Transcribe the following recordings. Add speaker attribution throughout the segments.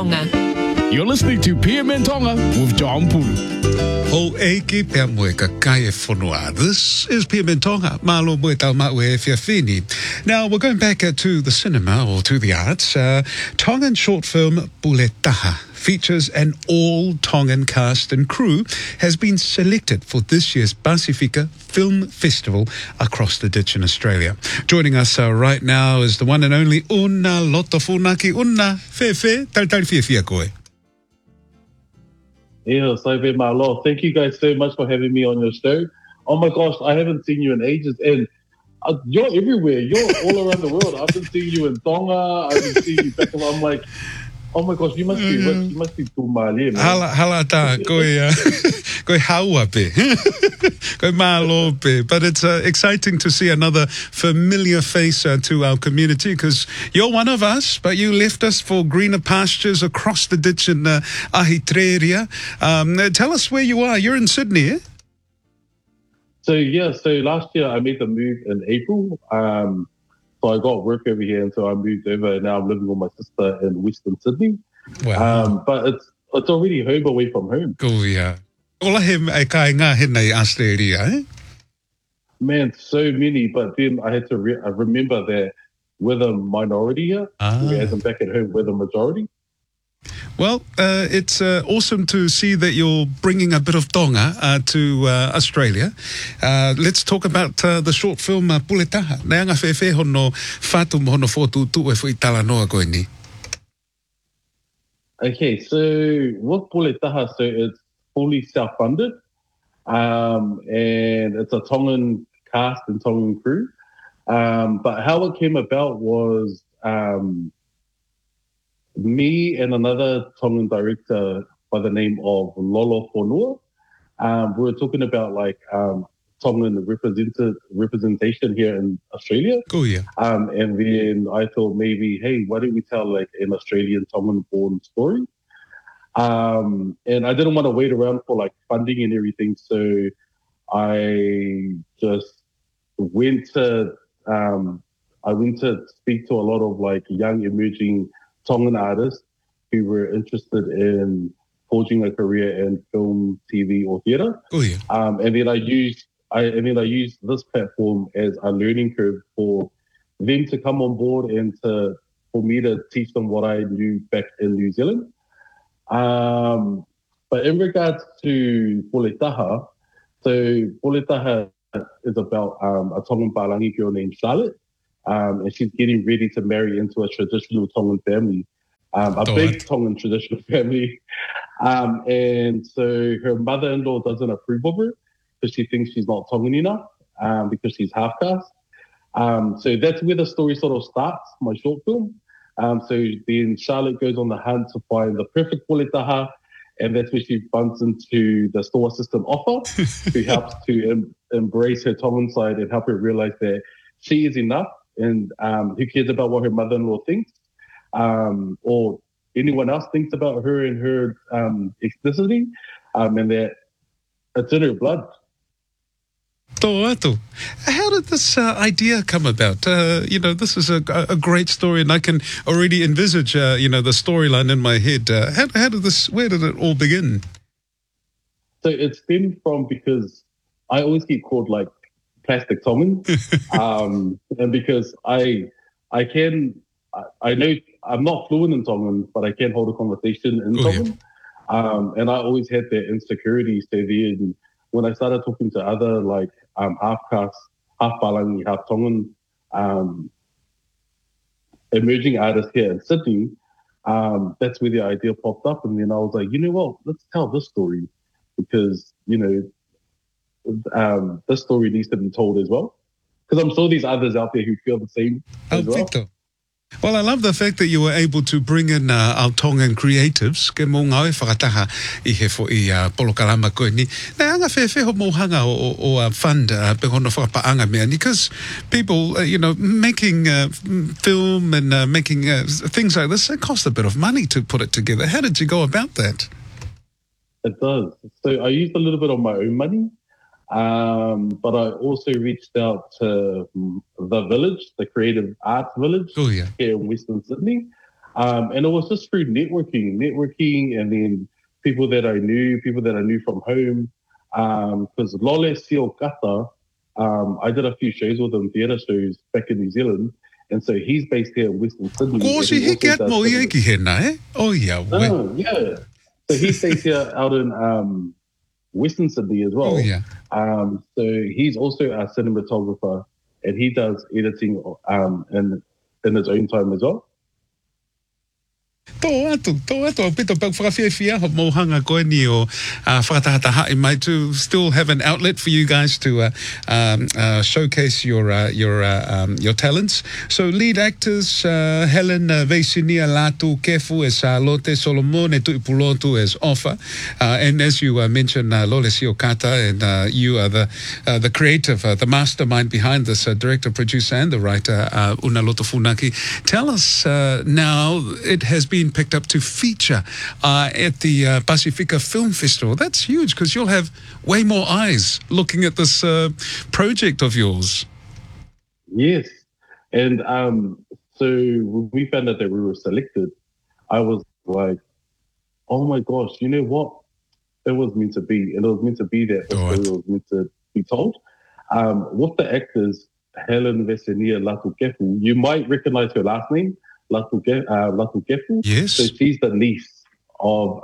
Speaker 1: Tonga.
Speaker 2: You're listening to PM Tonga with John Pulu.
Speaker 3: Ho eke pia moe ka kai e whanua. This is PM Tonga. Malo moe tau maue e whiawhini. Now, we're going back to the cinema or to the arts. Tongan short film Puletaha features an all-Tongan cast and crew has been selected for this year's Pasifika Film Festival across the ditch in Australia. Joining us right now is the one and only Una Lotofunaki. Una, Fefe, Tautari Fiafia koe.
Speaker 4: Yeah, Saive Malo. Thank you guys so much for having me on your show. Oh my gosh, I haven't seen you in ages, and you're everywhere. You're all around the world. I've been seeing you in Tonga. I've been seeing you back. I'm like, oh my gosh, you must be rich. You must be too mali, man.
Speaker 3: Hala ta, koe haua pe. Koe malo pe. But it's exciting to see another familiar face to our community, because you're one of us, but you left us for greener pastures across the ditch in Ahitreria. Tell us where you are. You're in Sydney, eh?
Speaker 4: So last year I made the move in April. So I got work over here, and so I moved over, and now I'm living with my sister in Western Sydney.
Speaker 3: Wow.
Speaker 4: But it's already home away from home.
Speaker 3: Cool, yeah. Ola he ai kai ngā henei Australia, eh?
Speaker 4: Man, so many. But then I had to remember that we're the minority here, whereas I'm back at home, we're the majority.
Speaker 3: Well, it's awesome to see that you're bringing a bit of Tonga to Australia. Let's talk about the short film Puletaha. Nei anga whewhe hono whātu mo hono whotu tu e whui tala noa koe ni.
Speaker 4: Okay, so with Puletaha, so it's fully self-funded, and it's a Tongan cast and Tongan crew. But how it came about was me and another Tongan director by the name of Lolo Fonua. We were talking about Tongan representation here in Australia.
Speaker 3: Oh, yeah.
Speaker 4: And then I thought maybe, hey, why don't we tell an Australian Tongan-born story? And I didn't want to wait around for funding and everything, so I just went to speak to a lot of young emerging Tongan artists who were interested in forging a career in film, TV, or theatre.
Speaker 3: Oh yeah.
Speaker 4: And then I used this platform as a learning curve for them to come on board and for me to teach them what I knew back in New Zealand. But in regards to Puletaha, so Puletaha is about a Tongan Palangi girl named Charlotte. And she's getting ready to marry into a traditional Tongan family, big Tongan traditional family. And so her mother-in-law doesn't approve of her because she thinks she's not Tongan enough, because she's half-caste. So that's where the story sort of starts, my short film. So then Charlotte goes on the hunt to find the perfect Puletaha, and that's where she bumps into the store assistant Offa, who helps to embrace her Tongan side and help her realize that she is enough. And who cares about what her mother-in-law thinks, or anyone else thinks about her and her ethnicity, and that it's in her blood.
Speaker 3: Tō. How did this idea come about? This is a great story, and I can already envisage, the storyline in my head. Where did it all begin?
Speaker 4: So it stemmed from, because I always get called plastic Tongan, and because I know I'm not fluent in Tongan, but I can hold a conversation in Tongan, and I always had that insecurity. So then, when I started talking to other half-caste, half Palangi, half Tongan emerging artists here in Sydney, that's where the idea popped up, and then I was like, let's tell this story, because this story needs to be told as well, because I'm sure there's others out there who feel the same as well.
Speaker 3: Well, I love the fact that you were able to bring in our Tongan creatives. Ke mō ngau e whakataha I he fo I polokalama koe ni. Nei anga whewheho mōhanga o fund pe hono whakapaanga mea ni, because people, making film and making things like this, it costs a bit of money to put it together. How did you go about that?
Speaker 4: It does. So I used a little bit of my own money. But I also reached out to the village, the Creative Arts Village here in Western Sydney. And it was just through networking, and then people that I knew from home. Because Lole Sio Kata, I did a few shows with him, theatre shows back in New Zealand. And so he's based here in Western Sydney.
Speaker 3: Kosi hiki at mo ieki hena, eh? Oh, yeah.
Speaker 4: Oh, yeah. So he stays here out in Western Sydney as well.
Speaker 3: Oh, yeah.
Speaker 4: So he's also a cinematographer, and he does editing in his own time as well.
Speaker 3: Tō atu, pito pau whakawhiawhia, ho mohanga koe ni o whakatahata hae mai to still have an outlet for you guys to showcase your talents. So lead actors, Helen Veisinia Latu Kefu as Lote Solomon, e Tuipulotu as Offa. And as you mentioned, Lole Siokata, and you are the creative, the mastermind behind this, director, producer, and the writer, Unaloto Funaki. Tell us now, it has been picked up to feature at the Pacifica Film Festival. That's huge because you'll have way more eyes looking at this project of yours.
Speaker 4: Yes. And so when we found out that we were selected, I was like, oh my gosh, you know what? It was meant to be. And it was meant to be that the story was meant to be told. With the actors, Helen Vesenia Latukefu, you might recognize her last name, Latukefu.
Speaker 3: Yes.
Speaker 4: So she's the niece of,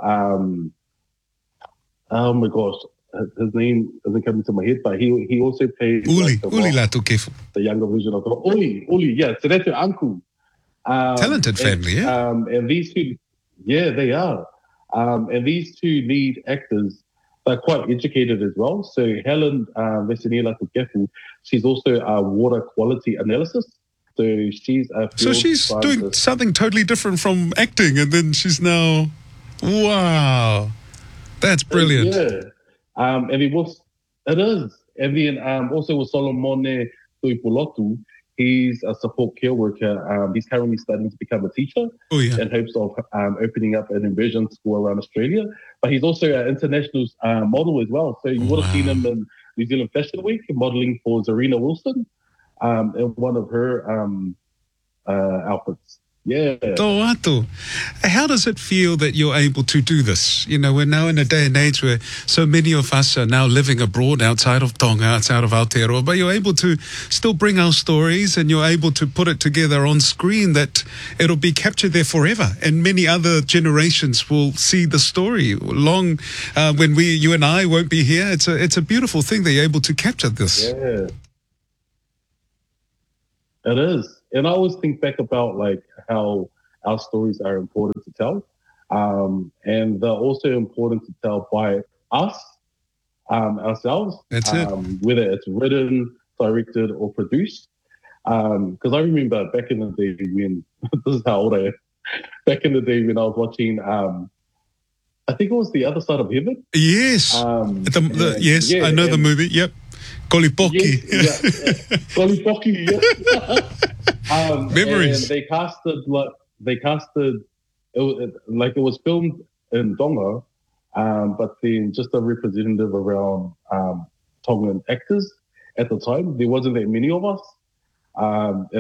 Speaker 4: oh my gosh, his name doesn't come into my head, but he also played
Speaker 3: Uli Latukefu.
Speaker 4: The younger version of Uli, yeah. So that's your uncle.
Speaker 3: Talented family, yeah.
Speaker 4: And these two, yeah, they are. And these two lead actors, they're quite educated as well. So Helen Vesenia Latukefu, she's also a water quality analysis. So she's
Speaker 3: doing something totally different from acting, and then she's now, wow, that's brilliant.
Speaker 4: Yeah, and it is. And then also with Solomone Tuipulotu, he's a support care worker. He's currently studying to become a teacher in hopes of opening up an immersion school around Australia. But he's also an international model as well. So you would have seen him in New Zealand Fashion Week modeling for Zarina Wilson. In one of her outfits. Yeah.
Speaker 3: Tō atu. How does it feel that you're able to do this? You know, we're now in a day and age where so many of us are now living abroad outside of Tonga, outside of Aotearoa, but you're able to still bring our stories and you're able to put it together on screen that it'll be captured there forever. And many other generations will see the story long when you and I won't be here. It's a beautiful thing that you're able to capture this.
Speaker 4: Yeah. It is. And I always think back about like how our stories are important to tell. And they're also important to tell by us, ourselves.
Speaker 3: That's it.
Speaker 4: Whether it's written, directed, or produced. Because I remember back in the day when, this is how old I am, back in the day when I was watching, I think it was The Other Side of Heaven.
Speaker 3: Yes. Yes, I know the movie. Yep. Kolipoki.
Speaker 4: Yes, yeah. Kolipoki, yeah.
Speaker 3: Memories.
Speaker 4: And it was filmed in Tonga, but then just a representative around Tongan actors at the time. There wasn't that many of us. And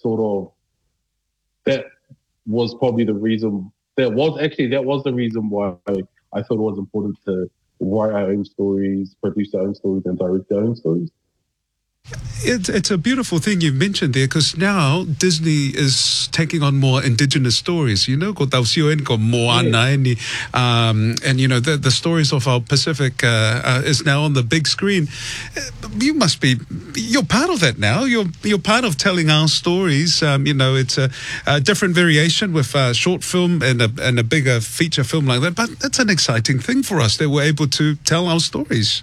Speaker 4: that was probably the reason, that was the reason why I thought it was important to write our own stories, produce our own stories, and direct our own stories.
Speaker 3: It's a beautiful thing you've mentioned there, because now Disney is taking on more indigenous stories, you know, ko Tausio ko Moana, and you know, the stories of our Pacific is now on the big screen. You're part of that now. You're part of telling our stories. You know, it's a different variation with a short film and a bigger feature film like that, but that's an exciting thing for us that we're able to tell our stories.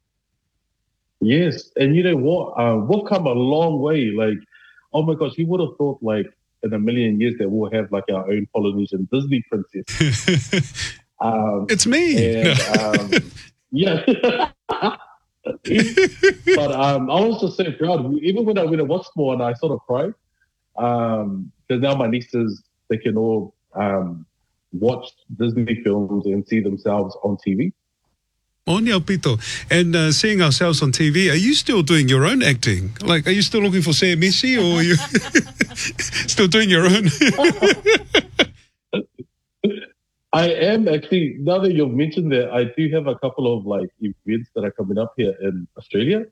Speaker 4: Yes, and you know what? We've come a long way. Like, oh my gosh, you would have thought like in a million years that we'll have like our own Polynesian Disney princess.
Speaker 3: It's me.
Speaker 4: And, yeah. But I was just so proud. Even when I went and watched more, and I sort of cried. Because now my nieces, they can all watch Disney films and see themselves on TV.
Speaker 3: Onia Pito. And seeing ourselves on TV, are you still doing your own acting? Like, are you still looking for Sam Messi, or are you still doing your own?
Speaker 4: I am actually, now that you've mentioned that, I do have a couple of like events that are coming up here in Australia.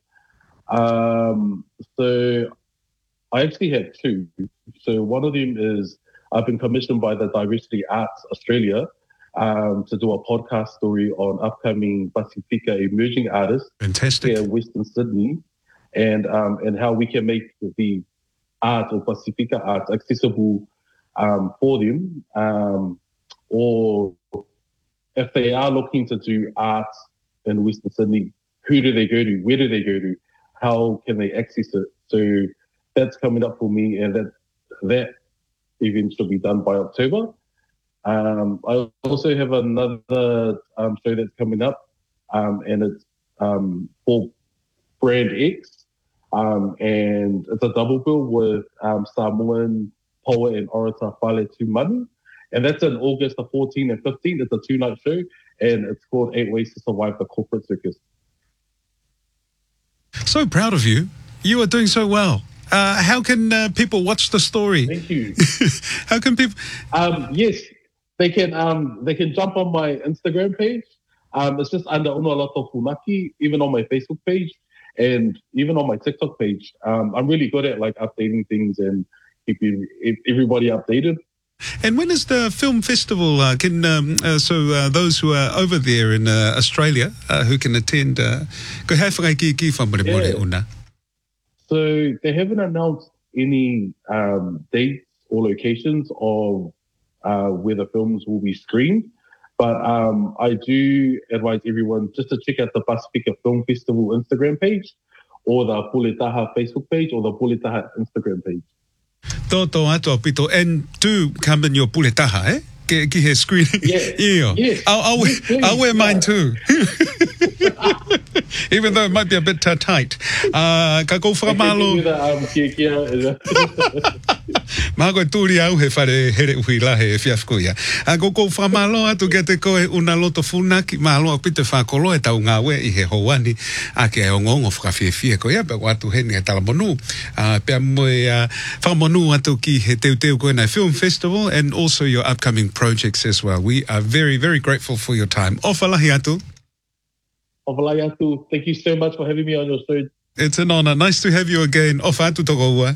Speaker 4: So I actually have two. So one of them is I've been commissioned by the Diversity Arts Australia to do a podcast story on upcoming Pasifika emerging artists
Speaker 3: Fantastic.
Speaker 4: here in Western Sydney, and how we can make the art or Pasifika arts accessible for them. Or if they are looking to do art in Western Sydney, who do they go to? Where do they go to? How can they access it? So that's coming up for me, and that event should be done by October. I also have another show that's coming up, and it's for Brand X, and it's a double bill with Samoan poet and orator Whale Tūmanu. And that's in August the 14th and 15th. It's a 2-night show, and it's called 8 Ways to Survive the Corporate Circus.
Speaker 3: So proud of you. You are doing so well. How can people watch the story?
Speaker 4: Thank you.
Speaker 3: How can people?
Speaker 4: Yes, they can jump on my Instagram page. It's just under Unaloto Funaki, even on my Facebook page, and even on my TikTok page. I'm really good at like updating things and keeping everybody updated.
Speaker 3: And when is the film festival? So those who are over there in Australia who can attend,
Speaker 4: So they haven't announced any dates or locations of where the films will be screened, but I do advise everyone just to check out the Pasifika Film Festival Instagram page, or the Puletaha Facebook page, or the Puletaha Instagram page.
Speaker 3: Toto ato pito, and do come in your Puletaha, eh? Ki he screen.
Speaker 4: Yeah. Yes.
Speaker 3: I'll wear mine too. Even though it might be a bit tight. Ka go whakamalo. Mā koe tūri au he whare here ui la he whiawhko ia. Ko whamalo atu kia te koe una loto funaki, mā loa pite whakolo e tau ngā we i he houani, a ke o ngongo whakawhiawhia ko ia, pēko atu he ni e talamonu. Pea moe whamonu atu ki he teu koe nei film festival, and also your upcoming projects as well. We are very, very grateful for your time. Ofalahi atu.
Speaker 4: Ofalahi atu. Thank you so much for having me on your show.
Speaker 3: It's an honor. Nice to have you again. Ofa atu toko ua.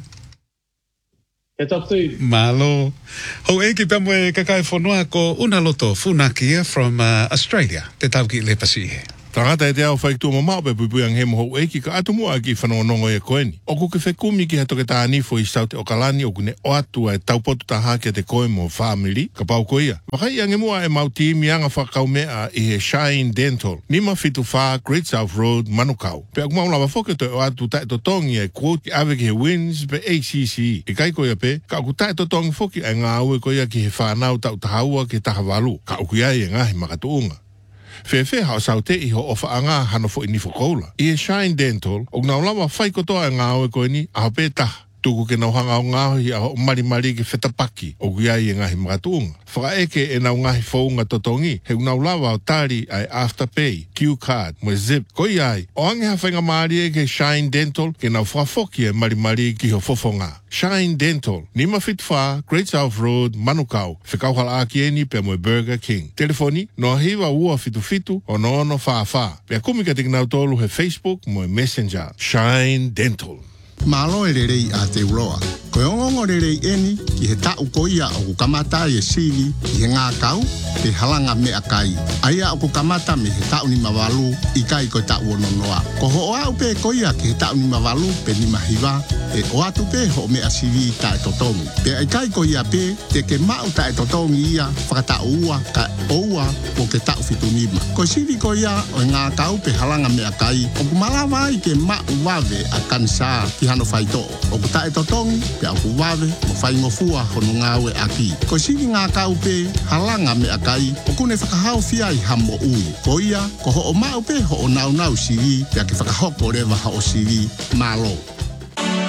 Speaker 4: Catch up soon.
Speaker 3: Malo. Ho e ki pamwe kakai whanua ko Unaloto Funaki from Australia. Te tau ki le pasihe.
Speaker 1: Tangata e te au whaiktua mamau pe pupuang he moho eki ka atu mua ki whanonongo e koeni. Oku ke whekumi ki hato ke tā nifo i saute o kalani oku ne o atua e taupotu taha ke te koe mo family ka pau koia. Wakai ange mua e mauti mianga whakau mea i he Shine Dental. Nima fitu wha Great South Road Manukau. Pe aku maula wafoke to o atu tae to tongi e quote ave ki he wins pe ACC. I kai koia pe, ka aku tae to tongi foki e ngā aue koia ki he whanau tau tahaua ki tahawalu. Ka uku iai e ngahi makatuunga. Fefe hao sau te iho o whaanga hana fo ini whakoula. I e Shine Dental, o ngā lawa whai kotoa e ngā oe koe ni, aho pētaha. Tuku ke nau hanga o ngāhi a o marimari ki whetapaki, o guiai e ngahi mgatuunga. Whakaeke e nau ngahi whaunga totongi, he nau lawa o tari ai Afterpay, Q-Card, mo Zip. Koi ai, o ange hawhainga maari e ke Shine Dental, ke nau whafoki e marimari ki ho fofonga. Shine Dental, Nima Fitfa, Great South Road, Manukau, Whikauhala aki eni pe mo Burger King. Telefoni, no hiwa ua fitu, o no ono wha. Pea kumika tik nau tolu he Facebook, mo Messenger. Shine Dental.
Speaker 5: Malo e rerei a te uroa. Koe ongongo rerei eni ki he tau koia o kukamata e siri ki he ngā kau te halanga mea kai. Aia o kukamata me he tau ni mawalu i kai koe tau ononoa. Ko ho oa upe koia ki he tau ni mawalu pe ni mahiwa e o atu pe ho mea siri tae totongi. Pe ai kai koia pe te ke mau tae totongi ia whakatau ua ka oua o ke tau fitu nima. Ko siri koia o ngā kau pe halanga mea kai o kumalawa i ke mau wave a kansa ki hano whaito. O ku tae totongi, pe au ku wawe, mo whai ngofua hono ngāwe aki. Ko siri ngā kau pe, halanga me akai, o kune whakahau fia i hamo ui. Ko ia, ko ho o mau pe ho o nau siri, pe ake whakahoko rewa ha o siri, malo.